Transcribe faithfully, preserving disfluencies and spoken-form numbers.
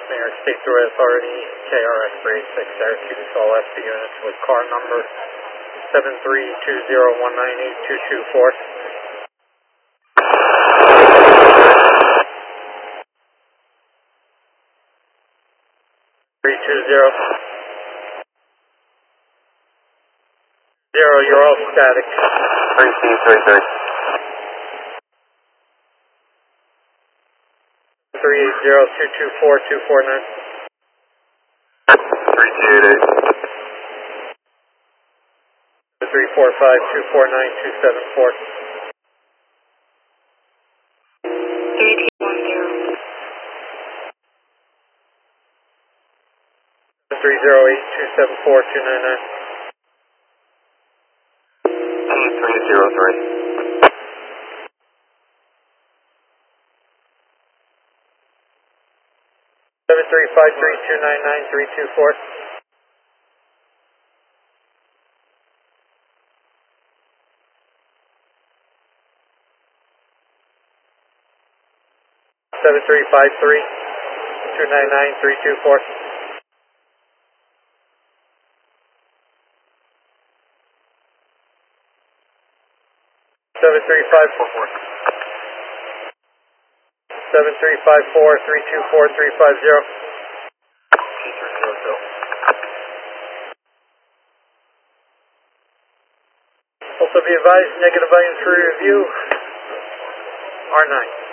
New York State Thruway Authority, K R X three eight six Syracuse, all F C units with car number seven three two zero one nine eight two two four. three two zero. Zero, you're all static. three C three three. three eight zero two two four two four nine. three C eight eight. three four five two four nine two seven four. three two one zero. three zero eight two seven four two nine nine. three zero three. seven three five three two nine nine three two four. seven three five three two nine nine three two four. seven three five four four. seven three five four three two four three five zero. Also be advised, negative volume for review, R nine.